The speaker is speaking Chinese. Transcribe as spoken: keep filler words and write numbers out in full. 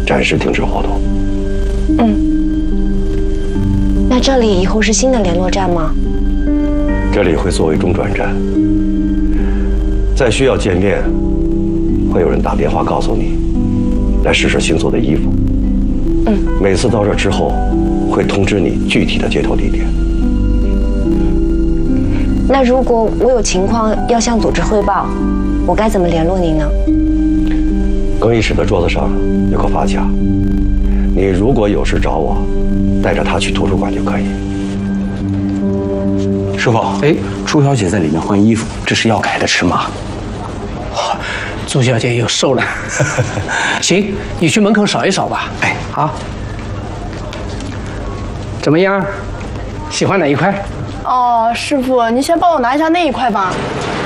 暂时停止活动。 嗯。那这里以后是新的联络站吗？ 这里会作为中转站，在需要见面，会有人打电话告诉你，来试试星座的衣服。 嗯。 每次到这之后，会通知你具体的接头地点。 那如果我有情况要向组织汇报，我该怎么联络您呢？ 更衣室的桌子上有个发卡，你如果有事找我，带着它去图书馆就可以。 师傅，哎，朱小姐在里面换衣服，这是要改的尺码。 朱小姐又瘦了。行，你去门口扫一扫吧。哎，好。怎么样？喜欢哪一块？ 哦，师傅，您先帮我拿一下那一块吧。